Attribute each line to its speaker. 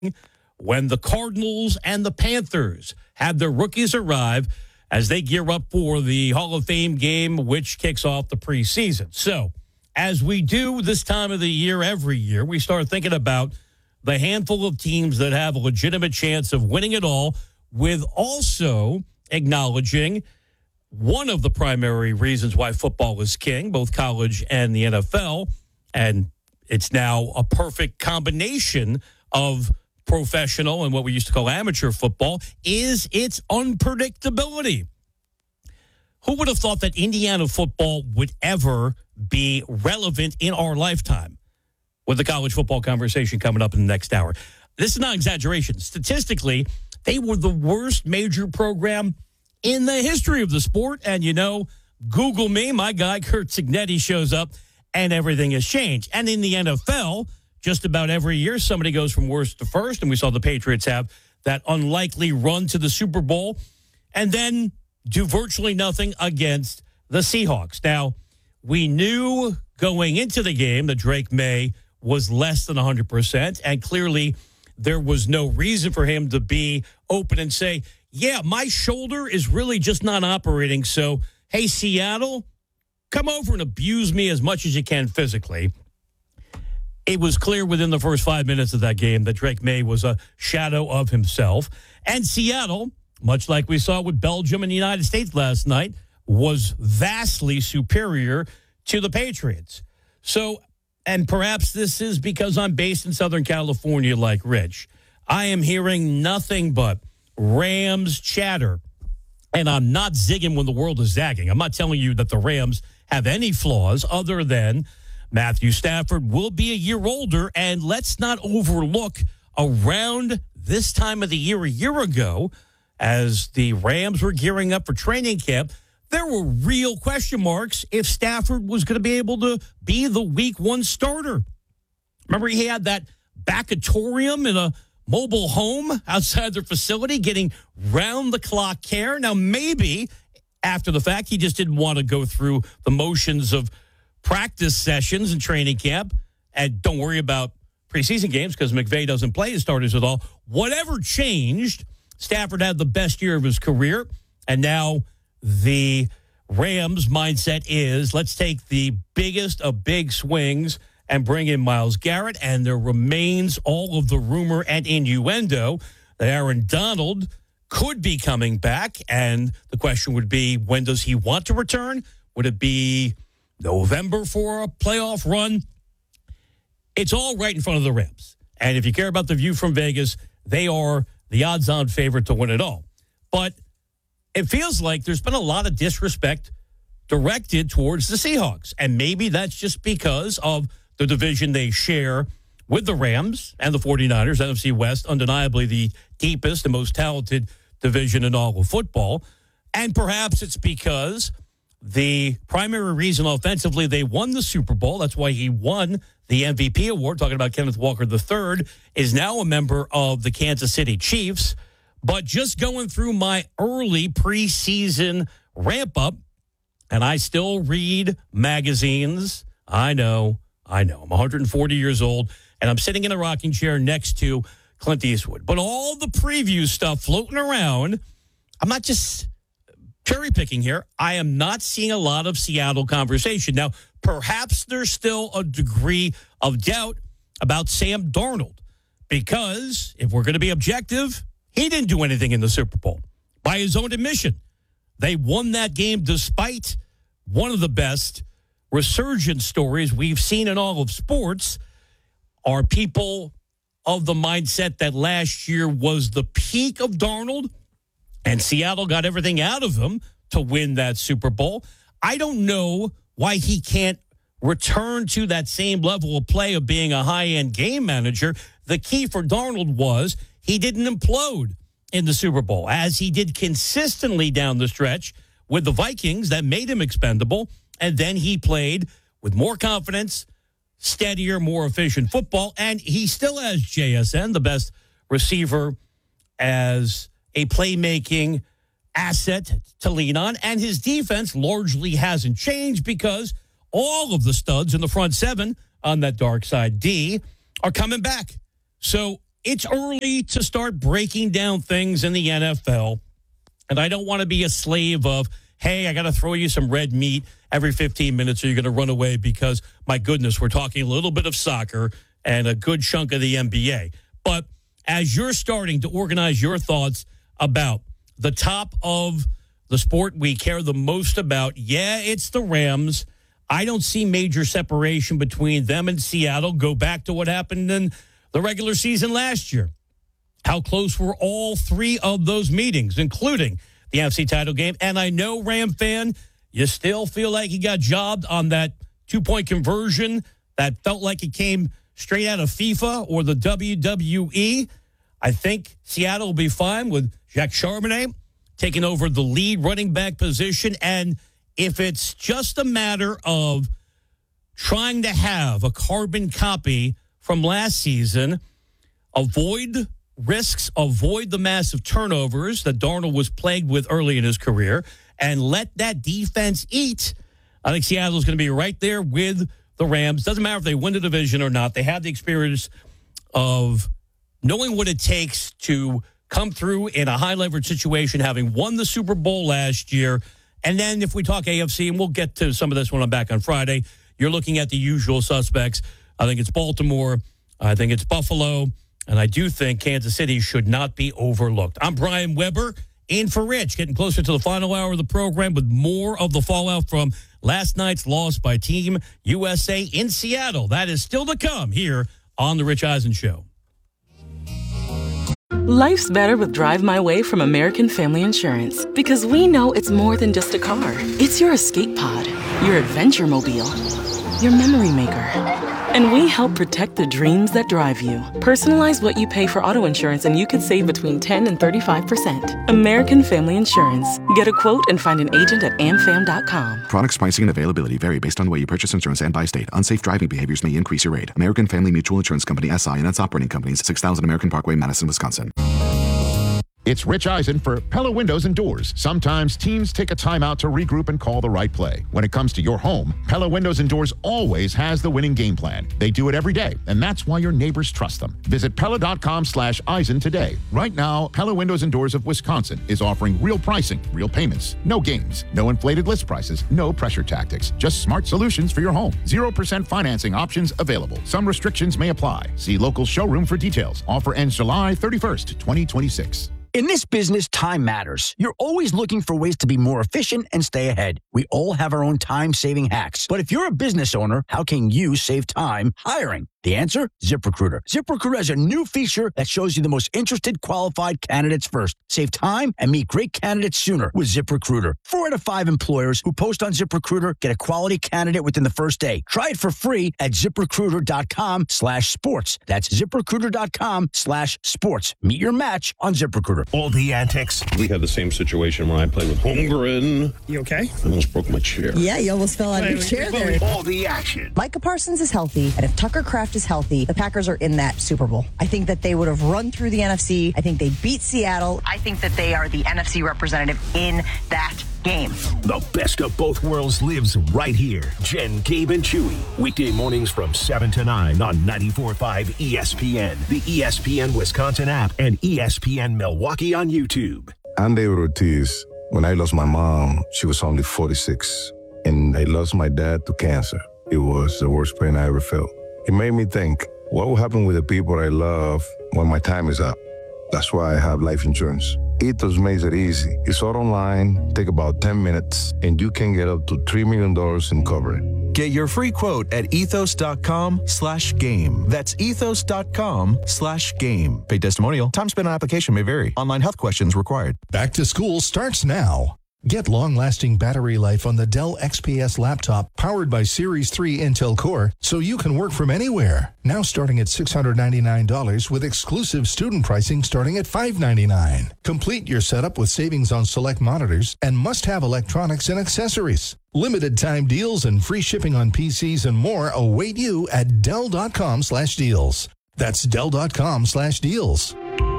Speaker 1: when the Cardinals and the Panthers have their rookies arrive as they gear up for the Hall of Fame game, which kicks off the preseason. So, as we do this time of the year every year, we start thinking about the handful of teams that have a legitimate chance of winning it all, with also acknowledging one of the primary reasons why football is king, both college and the NFL. And it's now a perfect combination of professional and what we used to call amateur football, is its unpredictability. Who would have thought that Indiana football would ever be relevant in our lifetime? With the college football conversation coming up in the next hour. This is not exaggeration. Statistically, they were the worst major program in the history of the sport. And, you know, Google me, my guy Curt Cignetti shows up, and everything has changed. And in the NFL, just about every year, somebody goes from worst to first. And we saw the Patriots have that unlikely run to the Super Bowl and then do virtually nothing against the Seahawks. Now, we knew going into the game that Drake May was less than 100%, and clearly there was no reason for him to be open and say, yeah, my shoulder is really just not operating, so, hey, Seattle, come over and abuse me as much as you can physically. It was clear within the first 5 minutes of that game that Drake May was a shadow of himself, and Seattle, much like we saw with Belgium and the United States last night, was vastly superior to the Patriots. So, and perhaps this is because I'm based in Southern California like Rich. I am hearing nothing but Rams chatter. And I'm not zigging when the world is zagging. I'm not telling you that the Rams have any flaws other than Matthew Stafford will be a year older. And let's not overlook around this time of the year a year ago, as the Rams were gearing up for training camp, there were real question marks if Stafford was going to be able to be the week one starter. Remember, he had that backatorium in a mobile home outside their facility getting round-the-clock care. Now, maybe after the fact, he just didn't want to go through the motions of practice sessions and training camp. And don't worry about preseason games because McVay doesn't play his starters at all. Whatever changed, Stafford had the best year of his career, and now the Rams' mindset is, let's take the biggest of big swings and bring in Myles Garrett, and there remains all of the rumor and innuendo that Aaron Donald could be coming back, and the question would be, when does he want to return? Would it be November for a playoff run? It's all right in front of the Rams, and if you care about the view from Vegas, they are the odds-on favorite to win it all. But it feels like there's been a lot of disrespect directed towards the Seahawks. And maybe that's just because of the division they share with the Rams and the 49ers. NFC West, undeniably the deepest and most talented division in all of football. And perhaps it's because the primary reason offensively they won the Super Bowl, that's why he won the MVP award, talking about Kenneth Walker III, is now a member of the Kansas City Chiefs. But just going through my early preseason ramp-up, and I still read magazines. I know. I'm 140 years old, and I'm sitting in a rocking chair next to Clint Eastwood. But all the preview stuff floating around, I'm not just cherry-picking here. I am not seeing a lot of Seattle conversation. Now, perhaps there's still a degree of doubt about Sam Darnold, because if we're going to be objective, he didn't do anything in the Super Bowl. By his own admission, they won that game despite one of the best resurgence stories we've seen in all of sports. Are people of the mindset that last year was the peak of Darnold and Seattle got everything out of him to win that Super Bowl? I don't know why he can't return to that same level of play of being a high-end game manager. The key for Darnold was he didn't implode in the Super Bowl, as he did consistently down the stretch with the Vikings that made him expendable. And then he played with more confidence, steadier, more efficient football. And he still has JSN, the best receiver, as a playmaking asset to lean on. And his defense largely hasn't changed because all of the studs in the front seven on that dark side D are coming back. So it's early to start breaking down things in the NFL, and I don't want to be a slave of, hey, I got to throw you some red meat every 15 minutes or you're going to run away because, my goodness, we're talking a little bit of soccer and a good chunk of the NBA. But as you're starting to organize your thoughts about the top of the sport we care the most about, yeah, it's the Rams. I don't see major separation between them and Seattle. Go back to what happened in the regular season last year. How close were all three of those meetings, including the NFC title game? And I know, Ram fan, you still feel like you got jobbed on that 2-point conversion that felt like it came straight out of FIFA or the WWE. I think Seattle will be fine with Jacques Charbonnet taking over the lead running back position. And if it's just a matter of trying to have a carbon copy from last season, avoid risks, avoid the massive turnovers that Darnold was plagued with early in his career, and let that defense eat, I think Seattle's going to be right there with the Rams. Doesn't matter if they win the division or not. They have the experience of knowing what it takes to come through in a high-leverage situation, having won the Super Bowl last year. And then if we talk AFC, and we'll get to some of this when I'm back on Friday, you're looking at the usual suspects. I think it's Baltimore. I think it's Buffalo. And I do think Kansas City should not be overlooked. I'm Brian Weber, in for Rich, getting closer to the final hour of the program with more of the fallout from last night's loss by Team USA in Seattle. That is still to come here on The Rich Eisen Show.
Speaker 2: Life's better with Drive My Way from American Family Insurance, because we know it's more than just a car. It's your escape pod, your adventure mobile, your memory maker. And we help protect the dreams that drive you. Personalize what you pay for auto insurance and you could save between 10 and 35%. American Family Insurance. Get a quote and find an agent at amfam.com.
Speaker 3: Products, pricing, and availability vary based on the way you purchase insurance and by state. Unsafe driving behaviors may increase your rate. American Family Mutual Insurance Company, SI, and its operating companies, 6000 American Parkway, Madison, Wisconsin.
Speaker 4: It's Rich Eisen for Pella Windows and Doors. Sometimes teams take a timeout to regroup and call the right play. When it comes to your home, Pella Windows and Doors always has the winning game plan. They do it every day, and that's why your neighbors trust them. Visit Pella.com/Eisen today. Right now, Pella Windows and Doors of Wisconsin is offering real pricing, real payments, no games, no inflated list prices, no pressure tactics, just smart solutions for your home. 0% financing options available. Some restrictions may apply. See local showroom for details. Offer ends July 31st, 2026.
Speaker 5: In this business, time matters. You're always looking for ways to be more efficient and stay ahead. We all have our own time-saving hacks. But if you're a business owner, how can you save time hiring? The answer? ZipRecruiter. ZipRecruiter has a new feature that shows you the most interested qualified candidates first. Save time and meet great candidates sooner with ZipRecruiter. 4 out of 5 employers who post on ZipRecruiter get a quality candidate within the first day. Try it for free at ZipRecruiter.com/sports. That's ZipRecruiter.com/sports. Meet your match on ZipRecruiter.
Speaker 6: All the antics.
Speaker 7: We had the same situation where I played with Holmgren.
Speaker 6: You okay?
Speaker 7: I almost broke my chair.
Speaker 8: Yeah, you almost fell out of your chair there.
Speaker 6: All the action.
Speaker 8: Micah Parsons is healthy, and if Tucker Kraft is healthy, the Packers are in that Super Bowl. I think that they would have run through the NFC. I think they beat Seattle. I think that they are the NFC representative in that game.
Speaker 6: The best of both worlds lives right here. Jen, Gabe, and Chewy. Weekday mornings from 7 to 9 on 94.5 ESPN, the ESPN Wisconsin app, and ESPN Milwaukee on YouTube.
Speaker 9: I'm David Ortiz. When I lost my mom, she was only 46, and I lost my dad to cancer. It was the worst pain I ever felt. It made me think, what will happen with the people I love when my time is up? That's why I have life insurance. Ethos makes it easy. It's all online, take about 10 minutes, and you can get up to $3 million in coverage.
Speaker 10: Get your free quote at ethos.com/game. That's ethos.com/game. Paid testimonial. Time spent on application may vary. Online health questions required.
Speaker 11: Back to school starts now. Get long-lasting battery life on the Dell XPS laptop powered by Series 3 Intel Core so you can work from anywhere. Now starting at $699 with exclusive student pricing starting at $599. Complete your setup with savings on select monitors and must-have electronics and accessories. Limited time deals and free shipping on PCs and more await you at Dell.com/deals. That's Dell.com/deals.